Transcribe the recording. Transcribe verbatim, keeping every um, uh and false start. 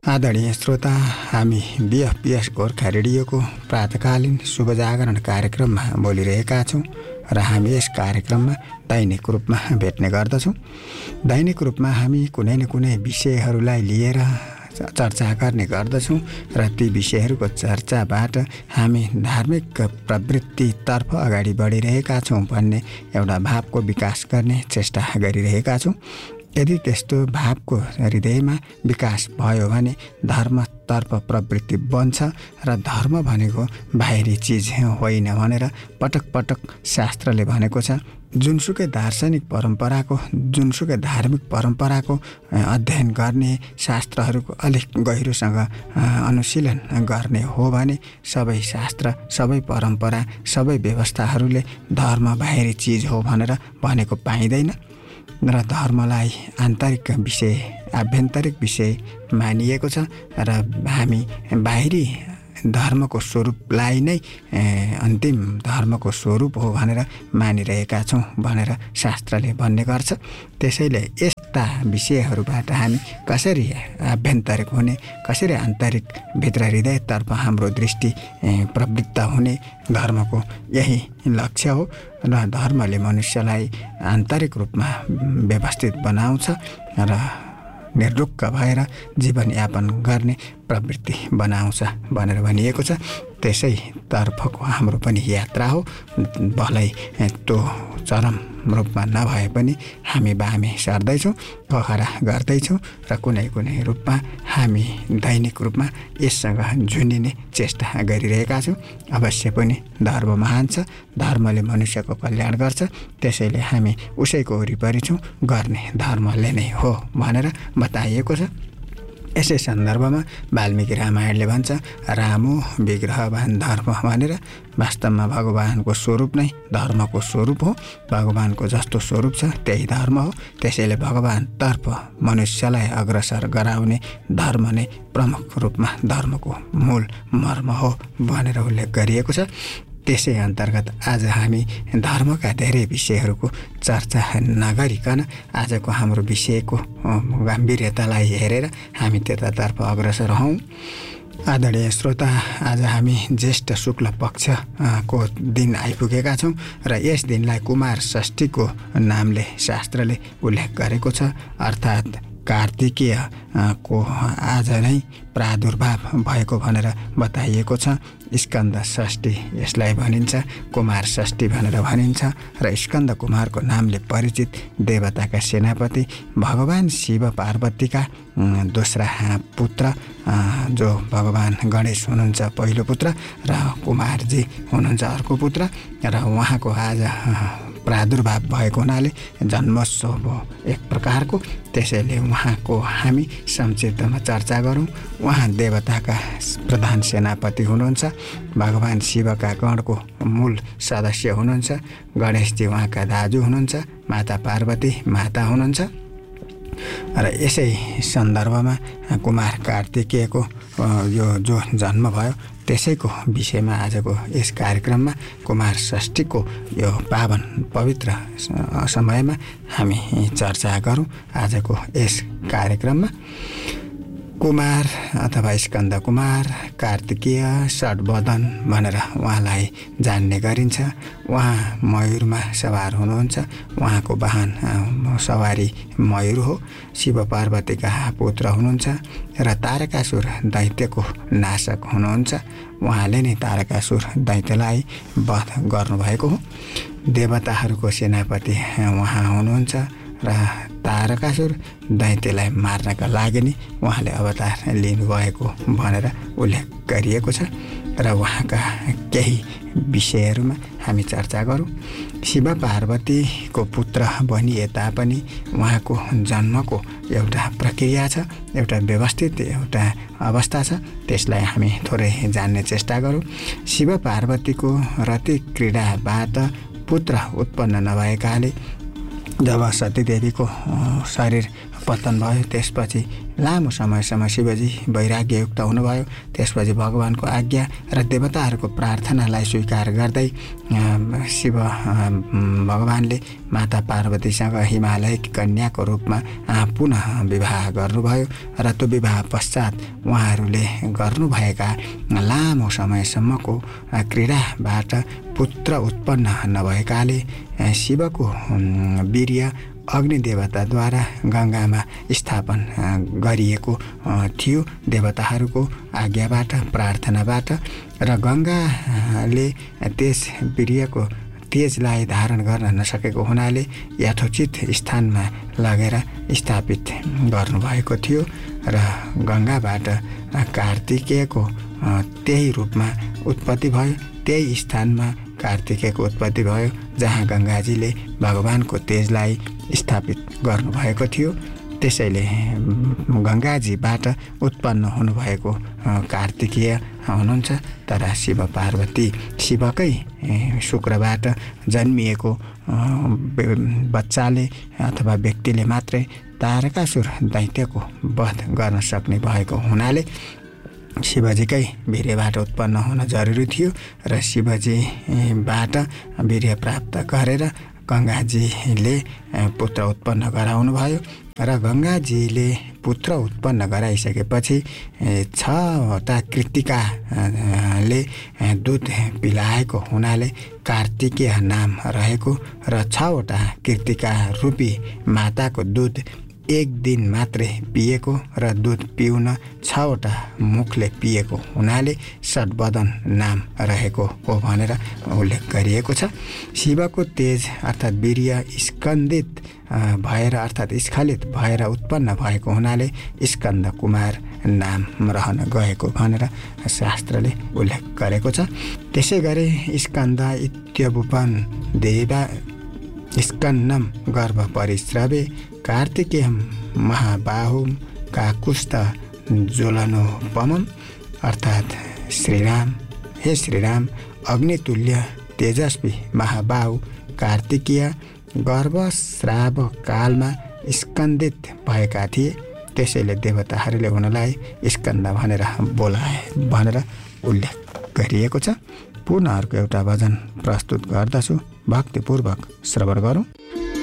आदरणीय श्रोता, हामी बिएफपिएस गोर्खा रेडियोको प्रातकालीन शुभ जागरण कार्यक्रममा बोलिरहेका छौँ र हामी यस कार्यक्रममा दैनिक रूपमा भेट्ने गर्दछौँ। दैनिक रूपमा हामी कुनै न कुनै विषयहरूलाई लिएर चर्चा गर्ने गर्दछौँ र ती विषयहरूको चर्चाबाट हामी धार्मिक प्रवृत्तितर्फ अगाडि बढिरहेका छौँ भन्ने एउटा भावको विकास गर्ने चेष्टा गरिरहेका छौँ। यदि त्यस्तो भावको हृदयमा विकास भयो भने धर्मतर्फ प्रवृत्ति बन्छ र धर्म भनेको बाहिरी चिज होइन भनेर पटक पटक शास्त्रले भनेको छ। जुनसुकै दार्शनिक परम्पराको जुनसुकै धार्मिक परम्पराको अध्ययन गर्ने, शास्त्रहरूको अलिक गहिरोसँग अनुशीलन गर्ने हो भने सबै शास्त्र, सबै परम्परा, सबै व्यवस्थाहरूले धर्म बाहिरी चिज हो भनेर भनेको पाइँदैन र धर्मलाई आन्तरिक विषय, आभ्यन्तरिक विषय मानिएको छ र हामी बाहिरी धर्मको स्वरूपलाई नै अन्तिम धर्मको स्वरूप हो भनेर मानिरहेका छौँ भनेर शास्त्रले भन्ने गर्छ। त्यसैले यस्ता विषयहरूबाट हामी कसरी आभ्यन्तरिक हुने, कसरी आन्तरिक भित्र हृदयतर्फ हाम्रो दृष्टि प्रवृत्त हुने, धर्मको यही लक्ष्य हो र धर्मले मनुष्यलाई आन्तरिक रूपमा व्यवस्थित बनाउँछ र निर्रुक्क भएर जीवनयापन गर्ने प्रवृत्ति बनाउँछ भनेर भनिएको छ। त्यसैतर्फको हाम्रो पनि यात्रा हो। भलै त्यो चरम रूपमा नभए पनि हामी बामे सर्दैछौँ, पोखरा गर्दैछौँ र कुनै कुनै रूपमा हामी दैनिक रूपमा यससँग झुन्डिने चेष्टा गरिरहेका छौँ। अवश्य पनि धर्म महान छ, धर्मले मनुष्यको कल्याण गर्छ। त्यसैले हामी उसैको वरिपरि छौँ, गर्ने धर्मले नै हो भनेर बताइएको छ। यसै सन्दर्भमा वाल्मीकि रामायणले भन्छ, रामो विग्रहवान धर्म भनेर। वास्तवमा भगवानको स्वरूप नै धर्मको स्वरूप हो। भगवानको जस्तो स्वरूप छ त्यही धर्म हो। त्यसैले भगवानतर्फ मनुष्यलाई अग्रसर गराउने धर्म नै प्रमुख रूपमा धर्मको मूल मर्म हो भनेर उल्लेख गरिएको छ। त्यसै अन्तर्गत आज हामी धर्मका धेरै विषयहरूको चर्चा नगरिकन आजको हाम्रो विषयको गम्भीर्यतालाई हेरेर हामी त्यतातर्फ अग्रसर हौँ। आदरणीय श्रोता, आज हामी ज्येष्ठ शुक्ल पक्षको दिन आइपुगेका छौँ र यस दिनलाई कुमार षष्ठीको नामले शास्त्रले उल्लेख गरेको छ। अर्थात् कार्तिकीय को आज नै प्रादुर्भाव भएको भनेर बताइएको छ। स्कन्द षष्ठी यसलाई भनिन्छ, कुमार षष्ठी भनेर भनिन्छ र स्कन्द कुमारको नामले परिचित देवताका सेनापति भगवान शिव पार्वतीका दोस्रा पुत्र जो भगवान गणेश हुनुहुन्छ पहिलो पुत्र र कुमारजी हुनुहुन्छ अर्को पुत्र र उहाँको आज प्रादुर्भाव भएको हुनाले जन्मोत्सव हो एक प्रकारको। त्यसैले उहाँको हामी संक्षिप्तमा चर्चा गरौँ। उहाँ देवताका प्रधान सेनापति हुनुहुन्छ, भगवान शिवका गणको मूल सदस्य हुनुहुन्छ। गणेशजी उहाँका दाजु हुनुहुन्छ, माता पार्वती माता हुनुहुन्छ र यसै सन्दर्भमा कुमार कार्तिकेयको यो जो जन्म भयो त्यसैको विषयमा आजको यस कार्यक्रममा कुमार षष्ठीको यो पावन पवित्र समयमा हामी चर्चा गरौँ। आजको यस कार्यक्रममा कुमार अथवा स्कन्द कुमार, कार्तिकेय, षड्वदन भनेर उहाँलाई जान्ने गरिन्छ। उहाँ मयूरमा सवार हुनुहुन्छ। उहाँको वाहन सवारी मयूर हो। शिव पार्वतीका पुत्र हुनुहुन्छ र तारकासुर दैत्यको नाशक हुनुहुन्छ। उहाँले नै तारकासुर दैत्यलाई वध गर्नुभएको हो। देवताहरूको सेनापति उहाँ हुनुहुन्छ र तारकासुर दैत्यलाई मार्नका लागि नै उहाँले अवतार लिनुभएको भनेर उल्लेख गरिएको छ र उहाँका केही विषयहरूमा हामी चर्चा गरौँ। शिव पार्वतीको पुत्र बनिए तापनि उहाँको जन्मको एउटा प्रक्रिया छ, एउटा व्यवस्थित एउटा अवस्था छ। त्यसलाई हामी थोरै जान्ने चेष्टा गरौँ। शिव पार्वतीको रति क्रीडाबाट पुत्र उत्पन्न नभएकाले जब सतीदेवीको शरीर पतन भयो त्यसपछि लामो समयसम्म शिवजी वैराग्ययुक्त हुनुभयो। त्यसपछि भगवानको आज्ञा र देवताहरूको प्रार्थनालाई स्वीकार गर्दै शिव भगवानले माता पार्वतीसँग हिमालयकी कन्याको रूपमा पुनः विवाह गर्नुभयो र त्यो विवाह पश्चात उहाँहरूले गर्नुभएका लामो समयसम्मको क्रीडाबाट पुत्र उत्पन्न नभएकाले शिवको वीर्य अग्निदेवताद्वारा गङ्गामा स्थापन गरिएको थियो देवताहरूको आज्ञाबाट प्रार्थनाबाट। र गङ्गाले त्यस वीर्यको तेजलाई धारण गर्न नसकेको हुनाले यथोचित स्थानमा लगेर स्थापित गर्नुभएको थियो र गङ्गाबाट कार्तिकेयको त्यही रूपमा उत्पत्ति भयो। त्यही स्थानमा कार्तिकेयको उत्पत्ति भयो जहाँ गङ्गाजीले भगवानको तेजलाई स्थापित गर्नुभएको थियो। त्यसैले गङ्गाजीबाट उत्पन्न हुनुभएको कार्तिकेय हुनुहुन्छ। तर शिव पार्वती शिवकै शुक्रबाट जन्मिएको बच्चाले अथवा व्यक्तिले मात्रै तारकासुर दैत्यको वध गर्न सक्ने भएको हुनाले शिवजीकै वीर्यबाट उत्पन्न हुन जरुरी थियो र शिवजीबाट वीर्य प्राप्त गरेर गङ्गाजीले पुत्र उत्पन्न गराउनु भयो। र गङ्गाजीले पुत्र उत्पन्न गराइसकेपछि छवटा कृत्तिकाले दुध पिलाएको हुनाले कार्तिकेय नाम रहेको र छवटा कृत्तिका रूपी माताको दुध एक दिन मात्रै पिएको र दुध पिउन छवटा मुखले पिएको हुनाले षड्वदन नाम रहेको हो भनेर उल्लेख गरिएको छ। शिवको तेज अर्थात् वीर्य स्कन्दित भएर अर्थात् स्खलित भएर उत्पन्न भएको हुनाले स्कन्द कुमार नाम रहन गएको भनेर शास्त्रले उल्लेख गरेको छ। त्यसै गरी स्कन्द इत्यवुपन देवा स्कन्नम गर्भ परिश्रवे कार्तिकेयम महाबाहुम काकुस्थ ज्वलनोपमम अर्थात् श्रीराम हे श्रीराम अग्नितुल्य तेजस्वी महाबाहु कार्तिकेय गर्भस्राव कालमा स्कन्दित भएका थिए। त्यसैले देवताहरूले उनलाई स्कन्द भनेर बोलाए भनेर उल्लेख गरिएको छ। पुनः अर्को एउटा भजन प्रस्तुत गर्दछु, भक्तिपूर्वक श्रवण गरौँ।